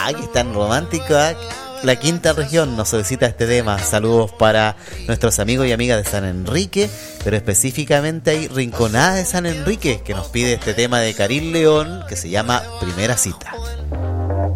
qué tan romántica. La quinta región nos solicita este tema. Saludos para nuestros amigos y amigas de San Enrique, pero específicamente hay Rinconada de San Enrique que nos pide este tema de Caril León que se llama Primera Cita.